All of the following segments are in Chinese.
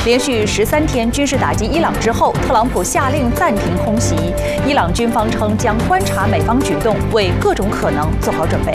连续13天军事打击伊朗之后，特朗普下令暂停空袭。伊朗军方称将观察美方举动，为各种可能做好准备。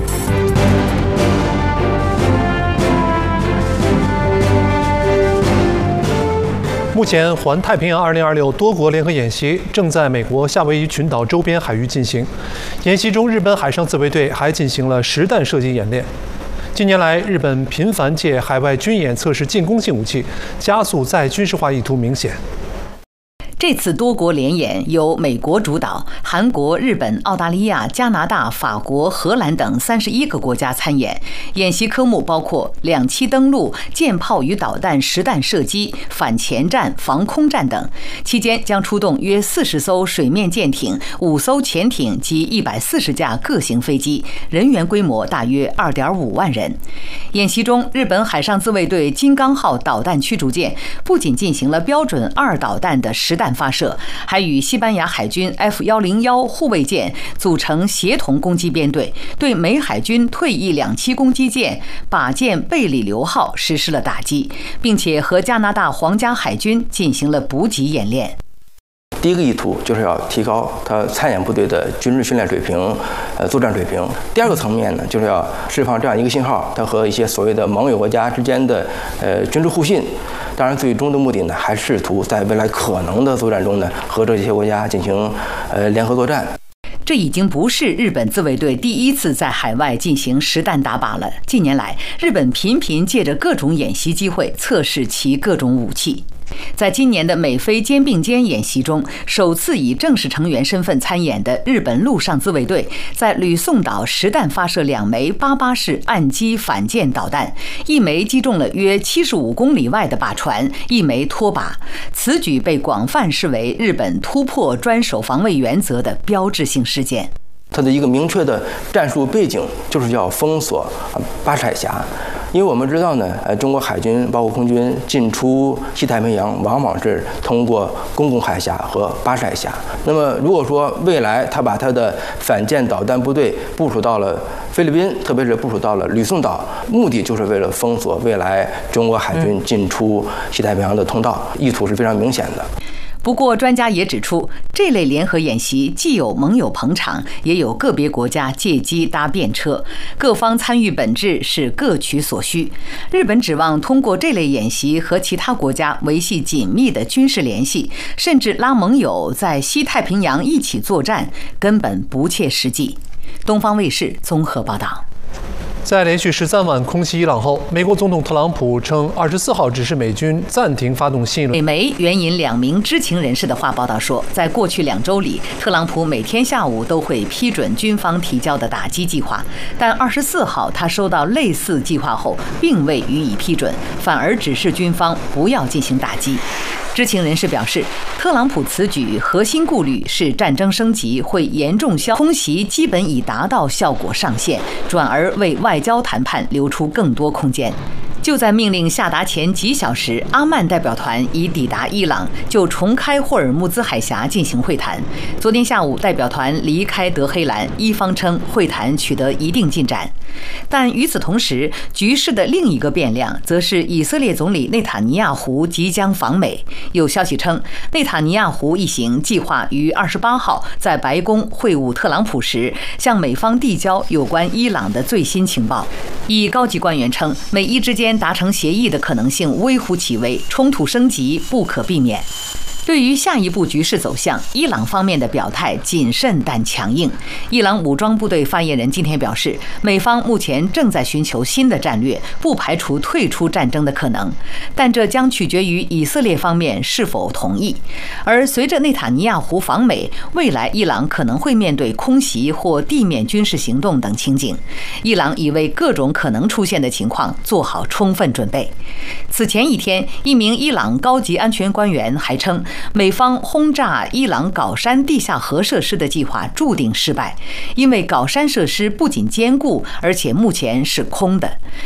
目前，环太平洋2026多国联合演习正在美国夏威夷群岛周边海域进行。演习中，日本海上自卫队还进行了实弹射击演练。近年来，日本频繁借海外军演测试进攻性武器，加速再军事化意图明显。 这次多国联演由美国主导，韩国、日本、澳大利亚、加拿大、法国、荷兰等31个国家参演。演习科目包括两栖登陆、舰炮与导弹实弹射击、反潜战、防空战等。期间将出动约40艘水面舰艇、5艘潜艇及140架各型飞机，人员规模大约2.5万人。演习中，日本海上自卫队金刚号导弹驱逐舰不仅进行了标准2导弹的实弹发射，还与西班牙海军 F101护卫舰组成协同攻击编队，对美海军退役两栖攻击舰靶舰贝里流号实施了打击，并且和加拿大皇家海军进行了补给演练。 第一个意图就是要提高他参演部队的军事训练水平、作战水平。第二个层面呢，就是要释放这样一个信号，他和一些所谓的盟友国家之间的军事互信。当然，最终的目的呢，还试图在未来可能的作战中呢，和这些国家进行联合作战。 这已经不是日本自卫队第一次在海外进行实弹打靶了。近年来，日本频频借着各种演习机会测试其各种武器。在今年的美菲肩并肩演习中，首次以正式成员身份参演的日本陆上自卫队，在吕宋岛实弹发射2枚88式岸基反舰导弹，一枚击中了约75公里外的靶船，一枚脱靶。此举被广泛视为日本突破专守防卫原则的标志性事件。 它的一个明确的战术背景就是要封锁巴士海峡。因为我们知道呢，中国海军包括空军进出西太平洋，往往是通过公共海峡和巴士海峡。那么，如果说未来他把他的反舰导弹部队部署到了菲律宾，特别是部署到了吕宋岛，目的就是为了封锁未来中国海军进出西太平洋的通道，意图是非常明显的。 不过，专家也指出，这类联合演习既有盟友捧场，也有个别国家借机搭便车，各方参与本质是各取所需。日本指望通过这类演习和其他国家维系紧密的军事联系，甚至拉盟友在西太平洋一起作战，根本不切实际。东方卫视综合报道。 在连续13晚空袭伊朗后，美国总统特朗普称24号指示美军暂停发动新一轮。 美媒援引2名知情人士的话报道说，在过去2周里，特朗普每天下午都会批准军方提交的打击计划，但24号他收到类似计划后，并未予以批准，反而指示军方不要进行打击。知情人士表示，特朗普此举核心顾虑是战争升级会严重空袭基本已达到效果上限，转而为外交谈判留出更多空间。就在命令下达前几小时，阿曼代表团已抵达伊朗，就重开霍尔木兹海峡进行会谈。昨天下午，代表团离开德黑兰，伊方称会谈取得一定进展。但与此同时，局势的另一个变量则是以色列总理内塔尼亚胡即将访美。有消息称，内塔尼亚胡一行计划于28号在白宫会晤特朗普时，向美方递交有关伊朗的最新情报。一高级官员称，美伊之间达成协议的可能性微乎其微，冲突升级不可避免。对于下一步局势走向，伊朗方面的表态谨慎但强硬。伊朗武装部队发言人今天表示，美方目前正在寻求新的战略，不排除退出战争的可能，但这将取决于以色列方面是否同意。而随着内塔尼亚胡访美，未来伊朗可能会面对空袭或地面军事行动等情景。伊朗已为各种可能出现的情况做好充分准备。此前一天，一名伊朗高级安全官员还称，美方轰炸伊朗皋山地下核设施的计划注定失败，因为皋山设施不仅坚固，而且目前是空的。